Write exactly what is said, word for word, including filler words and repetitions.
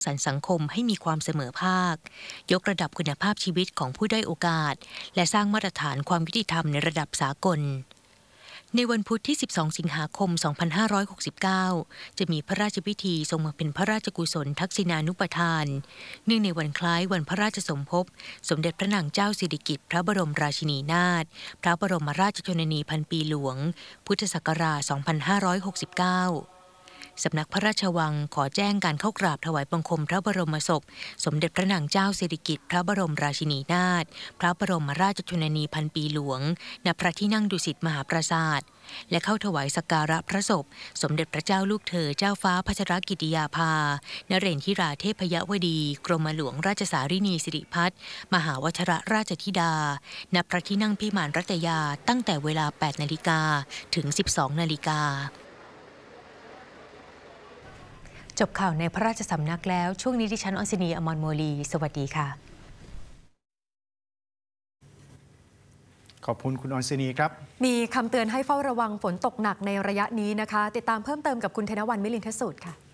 สรรค์สังคมให้มีความเสมอภาคยกระดับคุณภาพชีวิตของผู้ด้อยโอกาสและสร้างมาตรฐานความยุติธรรมในระดับสากลในวันพุธที่สิบสองสิงหาคมสองพันห้าร้อยหกสิบเก้าจะมีพระราชพิธีทรงมาเป็นพระราชกุศลทักษิณานุปทานเนื่องในวันคล้ายวันพระราชสมภพสมเด็จพระนางเจ้าสิริกิติ์พระบรมราชินีนาถพระบรมราชชนนีพันปีหลวงพุทธศักราชสองพันห้าร้อยหกสิบเก้าสำนักพระราชวังขอแจ้งการเข้ากราบถวายบังคมพระบรมศพสมเด็จพระนางเจ้าสิริกิติ์พระบรมราชินีนาถพระบรมราชชนนีพันปีหลวงณพระที่นั่งดุสิตมหาปราสาทและเข้าถวายสักการะพระศพสมเด็จพระเจ้าลูกเธอเจ้าฟ้าพัชรกิติยาภานเรนทิราเทพยวดีกรมหลวงราชสารินีสิริพัฒน์มหาวชิรราชธิดาณพระที่นั่งพิมานรัตยาตั้งแต่เวลา แปดนาฬิกา ถึง สิบสองนาฬิกาจบข่าวในพระราชสำนักแล้วช่วงนี้ดิฉันออนซินีอมรโมลีสวัสดีค่ะขอบคุณคุณออนซินีครับมีคำเตือนให้เฝ้าระวังฝนตกหนักในระยะนี้นะคะติดตามเพิ่มเติมกับคุณธนวรรณมิลินทสูตรค่ะ